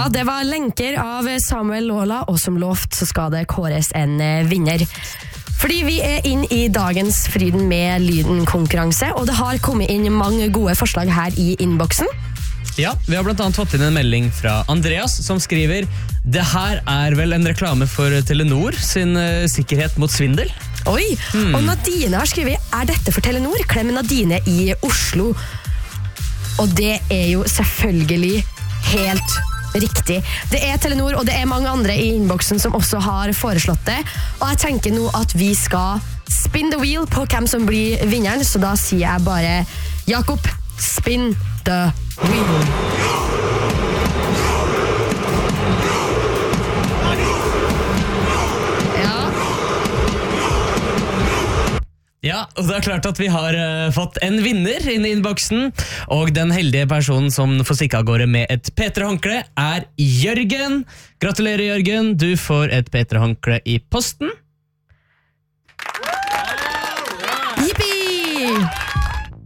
Ja, det var lenker av Samuel Lola, og som lovt så skal det kåres en vinner. Fordi vi inn i dagens Fryden med lyden-konkurranse, og det har kommet inn mange gode forslag her i innboksen. Ja, vi har blant annet fått inn en melding fra Andreas som skriver: Det her vel en reklame for Telenor sin sikkerhet mot svindel. Oi, og Nadine har skrevet: Er dette for Telenor? Klem Nadine i Oslo. Og det jo selvfølgelig helt riktig. Det Telenor, og det mange andre i innboksen som også har foreslått det. Og jeg tenker nå at vi skal spin the wheel på hvem som blir vinneren, så da sier jeg bare Jakob, spin the wheel. Ja, og det klart at vi har fått en vinner inn i innboksen, og den heldige personen som får stikke av gårde med et P3-håndkle Jørgen. Gratulerer, Jørgen, du får et P3-håndkle i posten.